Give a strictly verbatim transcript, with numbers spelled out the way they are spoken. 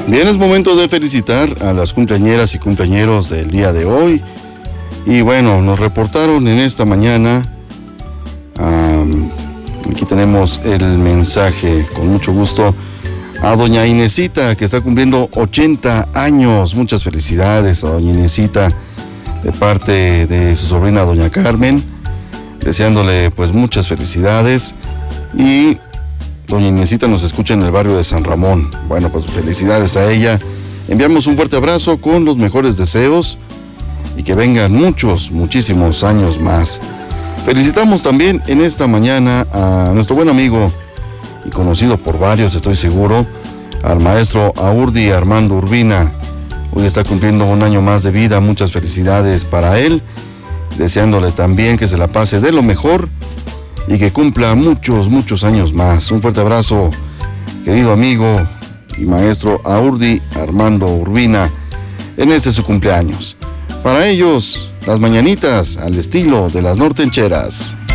Bien, es momento de felicitar a las cumpleañeras y cumpleañeros del día de hoy. Y bueno, nos reportaron en esta mañana, um, aquí tenemos el mensaje, con mucho gusto, a doña Inesita, que está cumpliendo ochenta años. Muchas felicidades a doña Inesita, de parte de su sobrina doña Carmen, deseándole pues muchas felicidades. Y doña Inesita nos escucha en el barrio de San Ramón. Bueno, pues felicidades a ella. Enviamos un fuerte abrazo con los mejores deseos y que vengan muchos, muchísimos años más. Felicitamos también en esta mañana a nuestro buen amigo y conocido por varios, estoy seguro, al maestro Aurdi Armando Urbina. Hoy está cumpliendo un año más de vida. Muchas felicidades para él, deseándole también que se la pase de lo mejor y que cumpla muchos, muchos años más. Un fuerte abrazo, querido amigo y maestro Aurdi Armando Urbina, en este su cumpleaños. Para ellos, las mañanitas al estilo de las nortencheras.